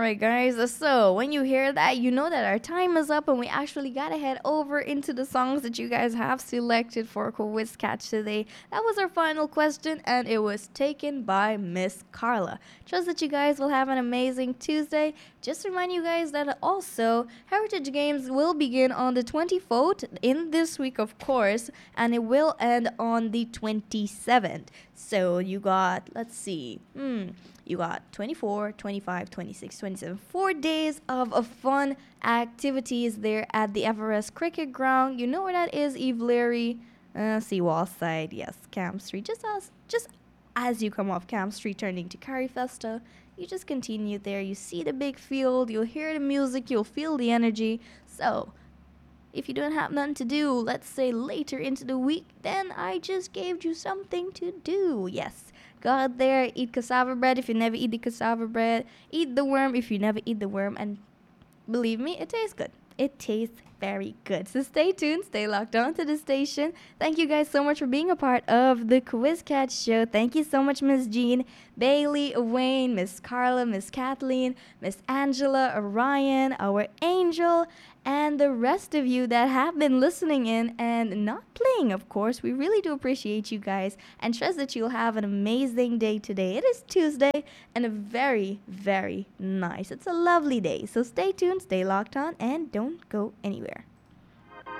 Alright, guys, so when you hear that, you know that our time is up and we actually gotta head over into the songs that you guys have selected for Quiz Catch today. That was our final question and it was taken by Miss Carla. Trust that you guys will have an amazing Tuesday. Just to remind you guys that also Heritage Games will begin on the 24th in this week, of course, and it will end on the 27th. So you got, let's see, you got 24, 25, 26, 27, 4 days of fun activities there at the Everest Cricket Ground. You know where that is, Eve Leary? Seawall side, yes, Camp Street. Just as you come off Camp Street turning to Carifesta, you just continue there. You see the big field, you'll hear the music, you'll feel the energy. So, if you don't have nothing to do, let's say later into the week, then I just gave you something to do. Yes, go out there, eat cassava bread if you never eat the cassava bread, eat the worm if you never eat the worm, and believe me, it tastes good. It tastes very good. So stay tuned, stay locked on to the station. Thank you guys so much for being a part of the Quiz Catch show. Thank you so much, Miss Jean, Bailey, Wayne, Miss Carla, Miss Kathleen, Miss Angela, Orion, our angel, and the rest of you that have been listening in and not playing, of course. We really do appreciate you guys and trust that you'll have an amazing day today. It is Tuesday and a very, very nice. It's a lovely day. So stay tuned, stay locked on, and don't go anywhere.